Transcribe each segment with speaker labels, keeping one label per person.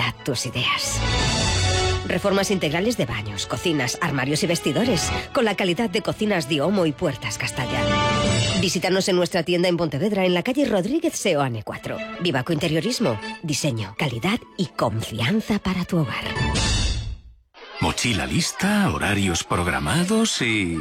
Speaker 1: realidad tus ideas. Reformas integrales de baños, cocinas, armarios y vestidores, con la calidad de Cocinas Diomo y Puertas Castellán. Visítanos en nuestra tienda en Pontevedra, en la calle Rodríguez Seoane 4. Vivaco Interiorismo, diseño, calidad y confianza para tu hogar.
Speaker 2: Mochila lista, horarios programados y...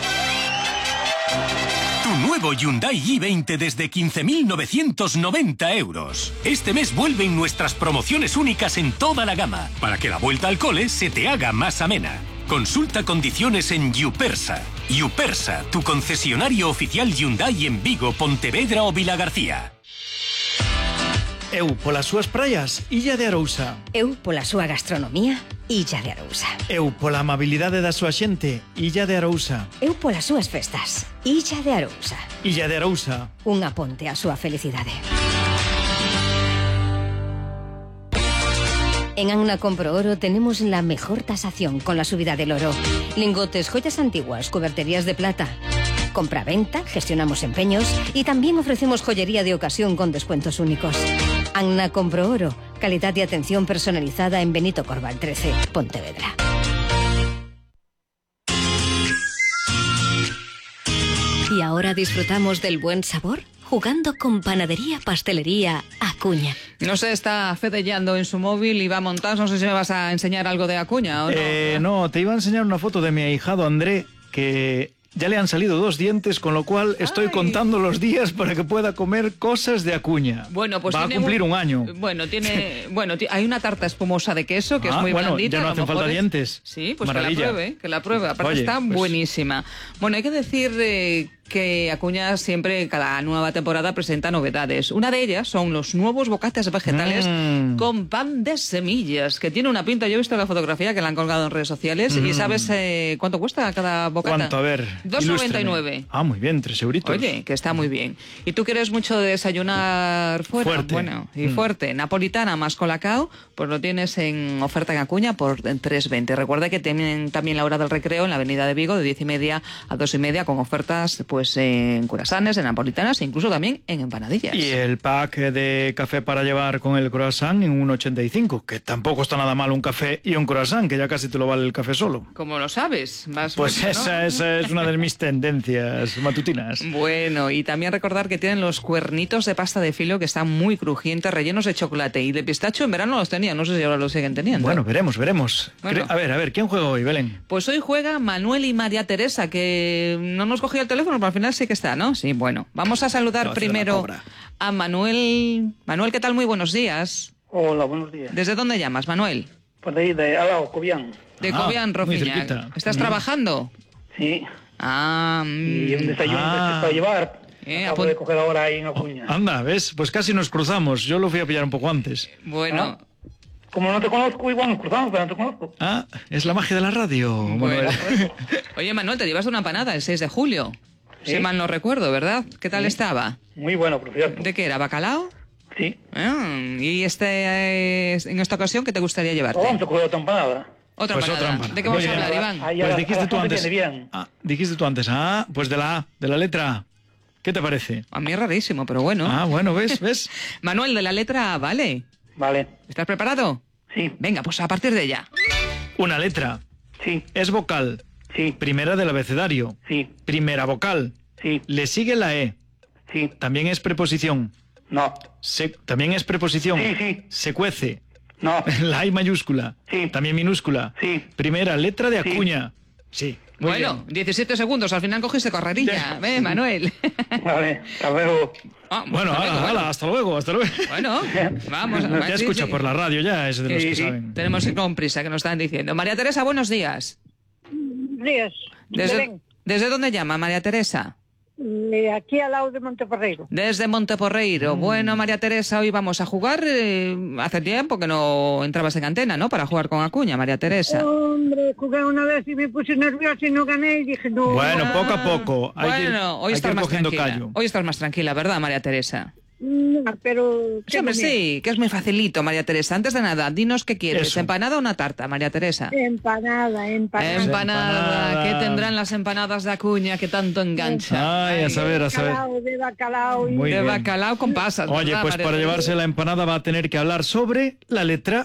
Speaker 2: Tu nuevo Hyundai i20 desde 15.990 euros. Este mes vuelven nuestras promociones únicas en toda la gama, para que la vuelta al cole se te haga más amena. Consulta condiciones en Yupersa. Yupersa, tu concesionario oficial Hyundai en Vigo, Pontevedra o Vilagarcía.
Speaker 3: Eu polas súas praias, Illa de Arousa.
Speaker 1: Eu pola súa gastronomía, Illa de Arousa.
Speaker 3: Eu pola amabilidade da súa xente, Illa de Arousa.
Speaker 1: Eu polas súas festas, Illa de Arousa.
Speaker 3: Illa de Arousa.
Speaker 1: Unha ponte á súa felicidade. En Anna Compro Oro tenemos la mejor tasación con la subida del oro. Lingotes, joyas antiguas, cuberterías de plata. Compra-venta, gestionamos empeños y también ofrecemos joyería de ocasión con descuentos únicos. Anna Compro Oro, calidad y atención personalizada en Benito Corval 13, Pontevedra. Y ahora disfrutamos del buen sabor jugando con Panadería Pastelería Acuña.
Speaker 4: No sé, está fedellando en su móvil y va a montar. No sé si me vas a enseñar algo de Acuña o no.
Speaker 3: No, te iba a enseñar una foto de mi ahijado André, que ya le han salido 2 dientes, con lo cual estoy contando los días para que pueda comer cosas de Acuña.
Speaker 4: Bueno, pues
Speaker 3: va a cumplir un año.
Speaker 4: Bueno, hay una tarta espumosa de queso que es muy blandita.
Speaker 3: Ya no hacen falta dientes.
Speaker 4: Sí, pues
Speaker 3: maravilla.
Speaker 4: Que la pruebe. Aparte está buenísima. Bueno, hay que decir que Acuña siempre, cada nueva temporada, presenta novedades. Una de ellas son los nuevos bocates vegetales con pan de semillas, que tiene una pinta. Yo he visto la fotografía que la han colgado en redes sociales. ¿Y sabes cuánto cuesta cada bocata?
Speaker 3: ¿Cuánto? A ver,
Speaker 4: 2,99.
Speaker 3: Ah, muy bien, 3 euritos.
Speaker 4: Oye, que está muy bien. ¿Y tú quieres mucho de desayunar fuera?
Speaker 3: Fuerte.
Speaker 4: Bueno, y fuerte. Napolitana más colacao, pues lo tienes en oferta en Acuña por 3,20. Recuerda que tienen también la hora del recreo en la avenida de Vigo de 10:30 a 2:30 con ofertas pues en curasanes, en napolitanas e incluso también en empanadillas.
Speaker 3: Y el pack de café para llevar con el croissant en 1,85, que tampoco está nada mal un café y un croissant, que ya casi te lo vale el café solo.
Speaker 4: ¿Cómo lo sabes?
Speaker 3: Pues bueno, esa es una de mis tendencias matutinas.
Speaker 4: Bueno, y también recordar que tienen los cuernitos de pasta de filo que están muy crujientes, rellenos de chocolate y de pistacho. En verano los tenían, no sé si ahora los siguen teniendo.
Speaker 3: Bueno, veremos.
Speaker 4: Bueno.
Speaker 3: A ver, ¿quién juega hoy, Belén?
Speaker 4: Pues hoy juega Manuel y María Teresa, que no nos cogía el teléfono, pero al final sí que está, ¿no? Sí, bueno. Vamos a saludar primero a Manuel. Manuel, ¿qué tal? Muy buenos días.
Speaker 5: Hola, buenos días.
Speaker 4: ¿Desde dónde llamas, Manuel?
Speaker 5: Pues de ahí, de Alao, Cobián.
Speaker 4: De Cobián, Rofiña. ¿Estás trabajando?
Speaker 5: Sí. Y un desayuno para llevar. Acabo de coger ahora ahí en Acuña.
Speaker 3: Anda, ¿ves? Pues casi nos cruzamos. Yo lo fui a pillar un poco antes.
Speaker 4: Bueno.
Speaker 5: Como no te conozco, igual nos cruzamos, pero no te conozco.
Speaker 3: Es la magia de la radio, Manuel.
Speaker 4: Bueno. Oye, Manuel, te llevaste una empanada el 6 de julio. ¿Sí? Si mal no recuerdo, ¿verdad? ¿Qué tal estaba?
Speaker 5: Muy bueno, por cierto.
Speaker 4: ¿De qué era? ¿Bacalao?
Speaker 5: Sí.
Speaker 4: ¿Y en esta ocasión qué te gustaría llevarte?
Speaker 5: Vamos a coger otra empanada.
Speaker 4: Otra empanada. ¿De qué vamos a hablar, Iván?
Speaker 3: Pues dijiste tú antes. Pues de la letra A. ¿Qué te parece?
Speaker 4: A mí es rarísimo, pero bueno.
Speaker 3: Bueno, ¿ves?
Speaker 4: Manuel, de la letra A, ¿vale?
Speaker 5: Vale.
Speaker 4: ¿Estás preparado?
Speaker 5: Sí.
Speaker 4: Venga, pues a partir de ya.
Speaker 3: Una letra.
Speaker 5: Sí.
Speaker 3: Es vocal.
Speaker 5: Sí.
Speaker 3: Primera del abecedario.
Speaker 5: Sí.
Speaker 3: Primera vocal.
Speaker 5: Sí.
Speaker 3: Le sigue la E.
Speaker 5: Sí.
Speaker 3: También es preposición.
Speaker 5: No.
Speaker 3: También es preposición.
Speaker 5: Sí.
Speaker 3: Se cuece.
Speaker 5: No.
Speaker 3: La I mayúscula.
Speaker 5: Sí.
Speaker 3: También minúscula.
Speaker 5: Sí.
Speaker 3: Primera letra de Acuña. Sí.
Speaker 4: Bueno, 17 segundos, al final cogiste carrerilla. Ve, Manuel.
Speaker 5: Vale, hasta luego.
Speaker 3: Bueno, hasta luego.
Speaker 4: Bueno, vamos.
Speaker 3: Ya escucha por la radio, ya es de los que saben.
Speaker 4: Tenemos que ir con prisa, que nos están diciendo. María Teresa, buenos días.
Speaker 6: Días.
Speaker 4: ¿Desde dónde llama, María Teresa?
Speaker 6: Aquí al lado de Monteporreiro.
Speaker 4: Desde Monteporreiro. Bueno, María Teresa, hoy vamos a jugar. Hace tiempo que no entrabas en antena, ¿no? Para jugar con Acuña, María Teresa.
Speaker 6: Hombre, jugué una vez y me puse nerviosa y no gané y dije no.
Speaker 3: Bueno, poco a poco.
Speaker 4: Hoy estás más tranquila.
Speaker 3: Callo.
Speaker 4: Hoy estás más tranquila, ¿verdad, María Teresa?
Speaker 6: Pero...
Speaker 4: Sí, hombre, sí, que es muy facilito, María Teresa. Antes de nada, dinos qué quieres. Eso. ¿Empanada o una tarta, María Teresa?
Speaker 6: Empanada.
Speaker 4: ¿Qué tendrán las empanadas de Acuña que tanto enganchan?
Speaker 3: A saber.
Speaker 6: De bacalao.
Speaker 4: De bacalao con pasas.
Speaker 3: Oye,
Speaker 4: ¿verdad,
Speaker 3: pues
Speaker 4: María
Speaker 3: para
Speaker 4: Teresa?
Speaker 3: llevarse la empanada va a tener que hablar sobre la letra